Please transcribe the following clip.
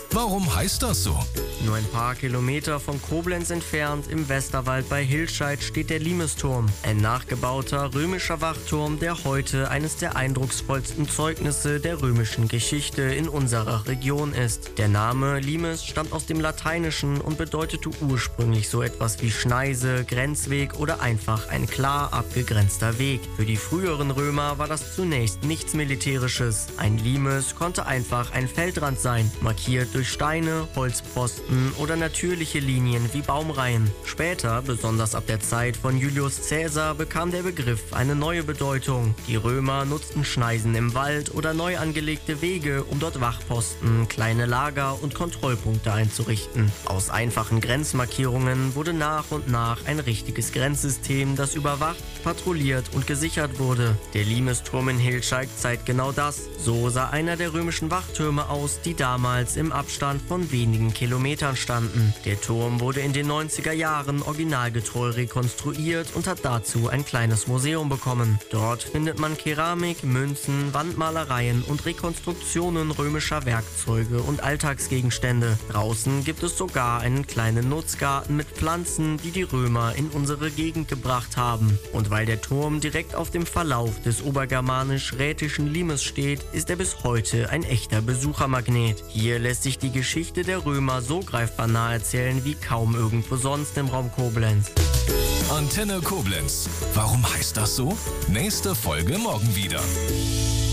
Warum heißt das so? Nur ein paar Kilometer von Koblenz entfernt, im Westerwald bei Hilscheid, steht der Limesturm. Ein nachgebauter römischer Wachturm, der heute eines der eindrucksvollsten Zeugnisse der römischen Geschichte in unserer Region ist. Der Name Limes stammt aus dem Lateinischen und bedeutete ursprünglich so etwas wie Schneise, Grenzweg oder einfach ein klar abgegrenzter Weg. Für die früheren Römer war das zunächst nichts Militärisches. Ein Limes konnte einfach ein Feldrand sein, markiert durch Steine, Holzpfosten oder natürliche Linien wie Baumreihen. Später, besonders ab der Zeit von Julius Caesar, bekam der Begriff eine neue Bedeutung. Die Römer nutzten Schneisen im Wald oder neu angelegte Wege, um dort Wachposten, kleine Lager und Kontrollpunkte einzurichten. Aus einfachen Grenzmarkierungen wurde nach und nach ein richtiges Grenzsystem, das überwacht, patrouilliert und gesichert wurde. Der Limesturm in Hilscheid zeigt genau das. So sah einer der römischen Wachtürme aus, die damals im Abstand von wenigen Kilometern standen. Der Turm wurde in den 90er Jahren originalgetreu rekonstruiert und hat dazu ein kleines Museum bekommen. Dort findet man Keramik, Münzen, Wandmalereien und Rekonstruktionen römischer Werkzeuge und Alltagsgegenstände. Draußen gibt es sogar einen kleinen Nutzgarten mit Pflanzen, die die Römer in unsere Gegend gebracht haben. Und weil der Turm direkt auf dem Verlauf des obergermanisch-rätischen Limes steht, ist er bis heute ein echter Besuchermagnet. Hier lässt sich die Geschichte der Römer so greifbar nah erzählen wie kaum irgendwo sonst im Raum Koblenz. Antenne Koblenz. Warum heißt das so? Nächste Folge morgen wieder.